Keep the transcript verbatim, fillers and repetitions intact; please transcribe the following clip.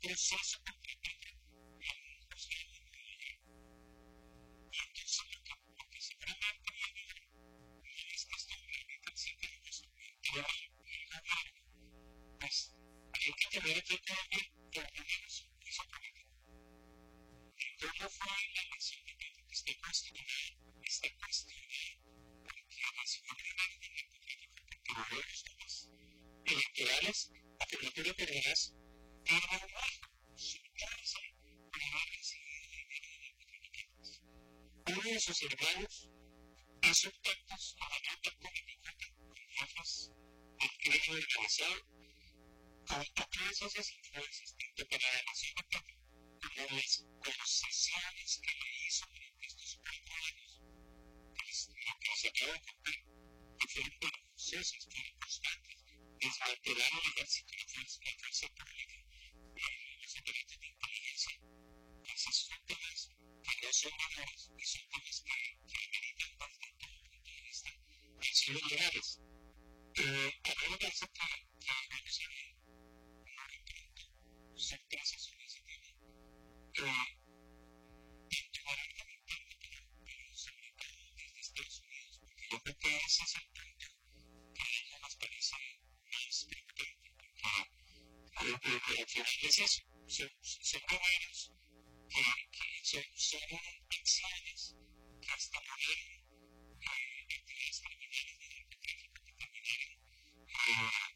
proceso completito en un juzgado de Nueva York. Y entonces lo que, lo que seguramente viene una vez que esto realmente se cambia su mente el gobierno, pues hay que tener en cuenta también por lo menos esa política. ¿Cómo fue la elección de México que está cuestionada? Está cuestionada porque recibió una orden democrática, porque uno de los temas electorales a Felipe Cárdenas era un bajo, su casa por haber recibido dinero de narcotraficantes. Uno de sus hermanos hizo pactos con la banda política con jefes del crimen organizado, con todas esas influencias, tanto para la nación local como las concesiones que le hizo durante estos cuatro años, pues lo que se acaba de contar, que fueron beneficiosas, fueron constantes, desmantelar el ejército, la fuerza, la fuerza pública, los aparatos de inteligencia, esos son temas que no son menores, y son temas que, que ameritan desde todo punto de vista acciones legales. Eh, a mí me parece que, que vamos a ver una pronto sorpresas sobre ese tema. Eh, Particularmente interno, pero sobre todo desde Estados Unidos, porque yo creo que ese es el punto que a ella nos parece más preocupante, porque eh, eh, al final es eso, son, son gobiernos que, que son, son acciones que estimularon eh, actividades criminales de narcotráfico, que terminaron eh,